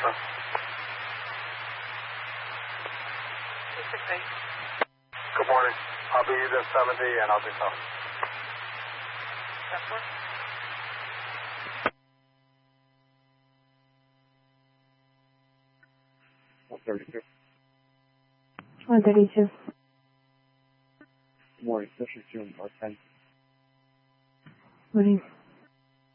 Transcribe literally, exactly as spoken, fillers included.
Alpha. Good morning. I'll be the seventy and I'll be coming. one thirty-two. one thirty-two. Good morning. Fisher June, North ten. Morning.